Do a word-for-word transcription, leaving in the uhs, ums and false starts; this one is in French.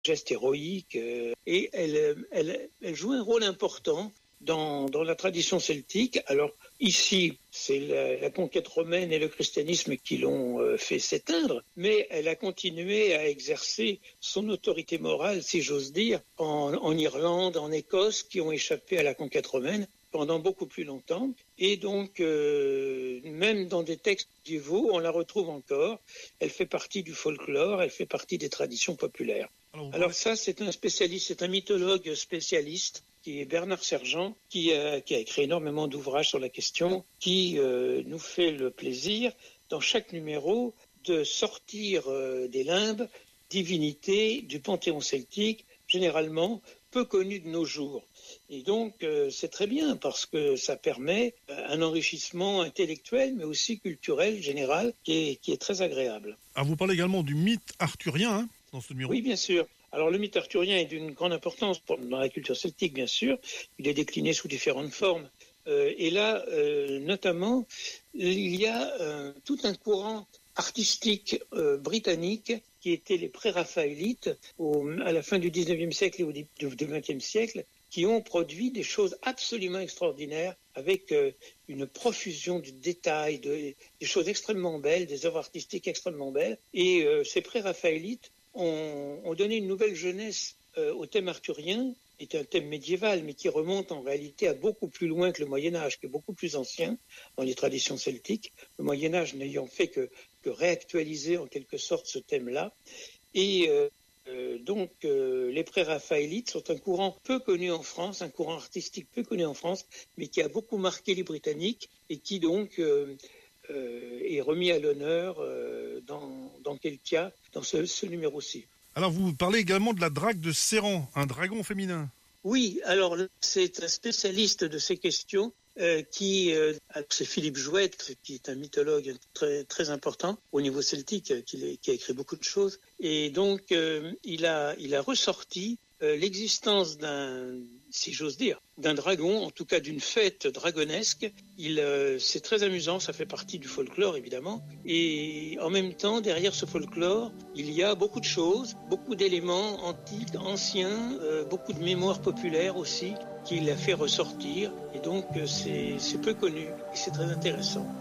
geste héroïque, euh, et elle, elle, elle joue un rôle important dans, dans la tradition celtique. Alors ici, c'est la, la conquête romaine et le christianisme qui l'ont euh, fait s'éteindre, mais elle a continué à exercer son autorité morale, si j'ose dire, en, en Irlande, en Écosse, qui ont échappé à la conquête romaine pendant beaucoup plus longtemps. Et donc, euh, même dans des textes médiévaux, on la retrouve encore. Elle fait partie du folklore, elle fait partie des traditions populaires. Alors, Alors ça, c'est un spécialiste, c'est un mythologue spécialiste, qui est Bernard Sergent, qui a, qui a écrit énormément d'ouvrages sur la question, qui euh, nous fait le plaisir, dans chaque numéro, de sortir euh, des limbes divinités du panthéon celtique, généralement peu connues de nos jours. Et donc, euh, c'est très bien parce que ça permet un enrichissement intellectuel, mais aussi culturel, général, qui est, qui est très agréable. Alors, vous parlez également du mythe arthurien, hein, dans ce numéro. Oui, bien sûr. Alors, le mythe arthurien est d'une grande importance pour, dans la culture celtique, bien sûr. Il est décliné sous différentes formes. Euh, et là, euh, notamment, il y a euh, tout un courant artistique euh, britannique qui étaient les pré-raphaélites au, à la fin du dix-neuvième siècle et au début du vingtième siècle, qui ont produit des choses absolument extraordinaires avec euh, une profusion de détails, de, des choses extrêmement belles, des œuvres artistiques extrêmement belles. Et euh, ces pré-raphaélites ont, ont donné une nouvelle jeunesse euh, au thème arthurien, qui est un thème médiéval, mais qui remonte en réalité à beaucoup plus loin que le Moyen-Âge, qui est beaucoup plus ancien dans les traditions celtiques, le Moyen-Âge n'ayant fait que, que réactualiser en quelque sorte ce thème-là. Et euh, Euh, donc, euh, les pré-raphaélites sont un courant peu connu en France, un courant artistique peu connu en France, mais qui a beaucoup marqué les Britanniques et qui donc euh, euh, est remis à l'honneur euh, dans, dans Keltia, dans ce, ce numéro-ci. Alors, vous parlez également de la drague de Céran, un dragon féminin. Oui, alors c'est un spécialiste de ces questions. Euh, qui, euh, c'est Philippe Jouette, qui est un mythologue très très important au niveau celtique, qui, est, qui a écrit beaucoup de choses, et donc euh, il a il a ressorti euh, l'existence d'un, si j'ose dire, d'un dragon, en tout cas d'une fête dragonesque. Il, euh, c'est très amusant, ça fait partie du folklore évidemment, et en même temps derrière ce folklore, il y a beaucoup de choses, beaucoup d'éléments antiques, anciens, euh, beaucoup de mémoires populaires aussi, qu'il a fait ressortir, et donc c'est, c'est peu connu et c'est très intéressant.